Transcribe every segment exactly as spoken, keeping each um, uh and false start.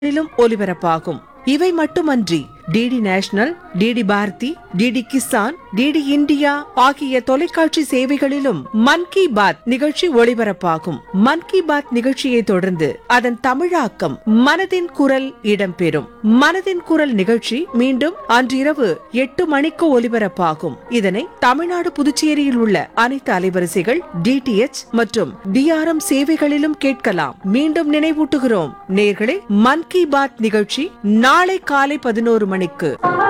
ிலும் ஒலிபரப்பாகும். இவை மட்டுமன்றி DD national, DD Bharathi, DD Kisan, DD India ஆகிய தொலைக்காட்சி சேவைகளிலும் மன் கி பாத் நிகழ்ச்சி ஒளிபரப்பாகும். மன் கி பாத் நிகழ்ச்சியை தொடர்ந்து அதன் தமிழாக்கம் மனதின் குரல் இடம்பெறும். மனதின் குரல் நிகழ்ச்சி மீண்டும் அன்றிரவு எட்டு மணிக்கு ஒலிபரப்பாகும். இதனை தமிழ்நாடு, புதுச்சேரியில் உள்ள அனைத்து அலைவரிசைகள், டிடிஎச் மற்றும் டிஆர்எம் சேவைகளிலும் கேட்கலாம். மீண்டும் நினைவூட்டுகிறோம் நேயர்களே, மன் கி பாத் நிகழ்ச்சி நாளை காலை பதினோரு மணிக்கு.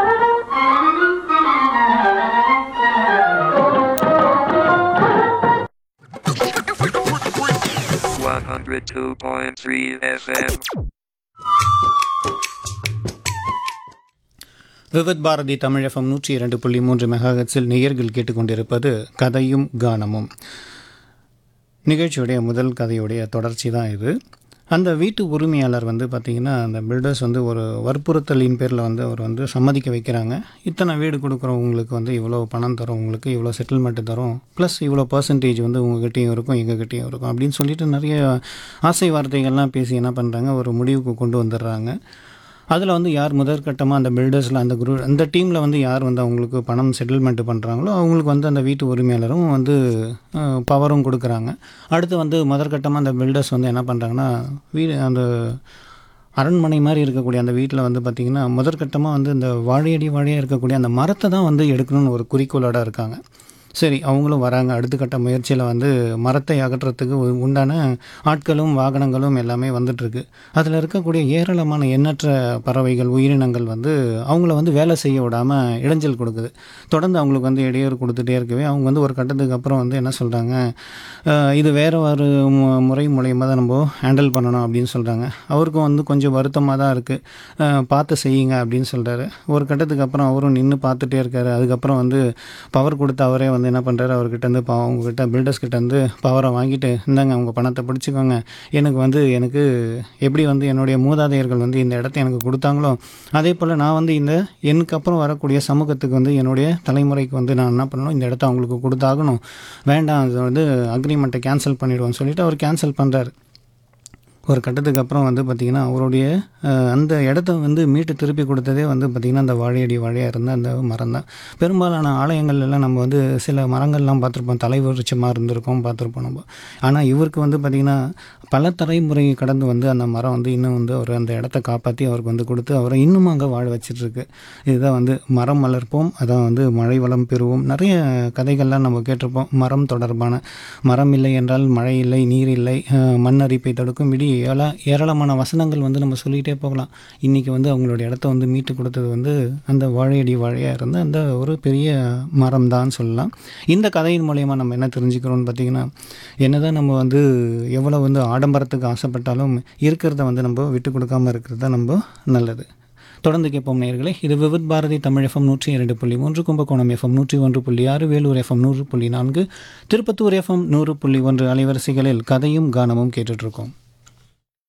one hundred two point three F M. Vividh Bharathi Tamil FM நூற்றி இரண்டு புள்ளி மூன்று மெகாஹெட்ஸில் நேயர்கள் கேட்டுக்கொண்டிருப்பது கதையும் கானமும். நிகழ்ச்சியுடைய முதல் கதையுடைய தொடர்ச்சி தான் இது. அந்த வீட்டு உரிமையாளர் வந்து பார்த்திங்கன்னா, அந்த பில்டர்ஸ் வந்து ஒரு வற்புறுத்தலின் பேரில் வந்து அவர் வந்து சம்மதிக்க வைக்கிறாங்க. இத்தனை வீடு கொடுக்குறோம், உங்களுக்கு வந்து இவ்வளோ பணம் தரும், உங்களுக்கு இவ்வளோ செட்டில்மெண்ட்டு தரும், ப்ளஸ் இவ்வளோ பர்சன்டேஜ் வந்து உங்கள்கிட்டையும் இருக்கும், எங்ககிட்டையும் இருக்கும் அப்படின்னு சொல்லிட்டு நிறைய ஆசை வார்த்தைகள்லாம் பேசி என்ன பண்ணுறாங்க, ஒரு முடிவுக்கு கொண்டு வந்துடுறாங்க. அதில் வந்து யார் முதற்கட்டமாக அந்த பில்டர்ஸில் அந்த குரூ அந்த டீமில் வந்து யார் வந்து அவங்களுக்கு பணம் செட்டில்மெண்ட்டு பண்ணுறாங்களோ அவங்களுக்கு வந்து அந்த வீட்டு உரிமையாளரும் வந்து பவரும் கொடுக்குறாங்க. அடுத்து வந்து முதற்கட்டமாக அந்த பில்டர்ஸ் வந்து என்ன பண்ணுறாங்கன்னா, வீடு அந்த அரண்மனை மாதிரி இருக்கக்கூடிய அந்த வீட்டில் வந்து பார்த்திங்கன்னா, முதற்கட்டமாக வந்து இந்த வாழையடி வாழையாக இருக்கக்கூடிய அந்த மரத்தை தான் வந்து எடுக்கணும்னு ஒரு குறிக்கோளோட இருக்காங்க. சரி, அவங்களும் வராங்க. அடுத்த கட்ட முயற்சியில் வந்து மரத்தை அகற்றுறதுக்கு உண்டான ஆட்களும் வாகனங்களும் எல்லாமே வந்துட்டுருக்கு. அதில் இருக்கக்கூடிய ஏராளமான எண்ணற்ற பறவைகள், உயிரினங்கள் வந்து அவங்கள வந்து வேலை செய்ய விடாமல் இடைஞ்சல் கொடுக்குது. தொடர்ந்து அவங்களுக்கு வந்து இடையூறு கொடுத்துட்டே இருக்கவே அவங்க வந்து ஒரு கட்டத்துக்கு அப்புறம் வந்து என்ன சொல்கிறாங்க, இது வேறு ஒரு முறை மூலயமா தான் நம்ம ஹேண்டில் பண்ணணும் அப்படின்னு சொல்கிறாங்க. அவருக்கும் வந்து கொஞ்சம் வருத்தமாக தான் இருக்குது, பார்த்து செய்யுங்க அப்படின்னு சொல்கிறாரு. ஒரு கட்டத்துக்கு அப்புறம் அவரும் நின்று பார்த்துட்டே இருக்கார். அதுக்கப்புறம் வந்து பவர் கொடுத்து அவரே வந்து என்ன பண்ணுறாரு, அவர்கிட்டருந்து பா அவங்கக்கிட்ட பில்டர்ஸ் கிட்டேருந்து பவரை வாங்கிட்டு, இந்தாங்க அவங்க பணத்தை பிடிச்சிக்கோங்க, எனக்கு வந்து எனக்கு எப்படி வந்து என்னுடைய மூதாதையர்கள் வந்து இந்த இடத்த எனக்கு கொடுத்தாங்களோ அதே போல் நான் வந்து இந்த எனக்கு அப்புறம் வரக்கூடிய சமூகத்துக்கு வந்து என்னுடைய தலைமுறைக்கு வந்து நான் என்ன பண்ணணும், இந்த இடத்த அவங்களுக்கு கொடுத்தாகணும், வேண்டாம் அது வந்து அக்ரிமெண்ட்டை கேன்சல் பண்ணிவிடுவோன்னு சொல்லிவிட்டு அவர் கேன்சல் பண்ணுறாரு. ஒரு கட்டத்துக்கு அப்புறம் வந்து பார்த்திங்கன்னா, அவருடைய அந்த இடத்த வந்து மீட்டு திருப்பி கொடுத்ததே வந்து பார்த்திங்கன்னா அந்த வாழையடி வாழையாக இருந்த அந்த மரம் தான். பெரும்பாலான ஆலயங்கள்லாம் நம்ம வந்து சில மரங்கள்லாம் பார்த்துருப்போம், தலைவிருட்சமாக இருந்திருக்கோம் பார்த்துருப்போம் நம்ம. ஆனால் இவருக்கு வந்து பார்த்திங்கன்னா பல தலைமுறை கடந்து வந்து அந்த மரம் வந்து இன்னும் வந்து அவர் அந்த இடத்த காப்பாற்றி அவருக்கு வந்து கொடுத்து அவரை இன்னும் அங்கே வாழ வச்சிட்ருக்கு. இதுதான் வந்து மரம் வளர்ப்போம், அதான் வந்து மழை வளம் பெறுவோம். நிறைய கதைகள்லாம் நம்ம கேட்டிருப்போம் மரம் தொடர்பான. மரம் இல்லை என்றால் மழை இல்லை, நீர் இல்லை, மண் அரிப்பை தடுக்கும், விடி ஏழா ஏராளமான வசனங்கள் வந்து நம்ம சொல்லிகிட்டே போகலாம். இன்றைக்கி வந்து அவங்களுடைய இடத்த வந்து மீட்டு கொடுத்தது வந்து அந்த வாழையடி வாழையாக இருந்த அந்த ஒரு பெரிய மரம் தான் சொல்லலாம். இந்த கதையின் மூலயமா நம்ம என்ன தெரிஞ்சுக்கிறோம்னு பார்த்திங்கன்னா, என்ன தான் நம்ம வந்து எவ்வளோ வந்து ஆடம்பரத்துக்கு ஆசைப்பட்டாலும் இருக்கிறத வந்து நம்ம விட்டு கொடுக்காமல் இருக்கிறது தான் நம்ம நல்லது. தொடர்ந்து கேட்போம் நேயர்களே. இது விவித் பாரதி தமிழ் எஃப்எம் நூற்றி இரண்டு புள்ளி மூன்று, கும்பகோணம் எஃப்எம் நூற்றி ஒன்று புள்ளி ஆறு, வேலூர் எஃப்எம் நூறு புள்ளி நான்கு, திருப்பத்தூர் எஃப்எம் நூறு புள்ளி ஒன்று அலைவரிசைகளில் கதையும் கானமும் கேட்டுட்ருக்கோம்.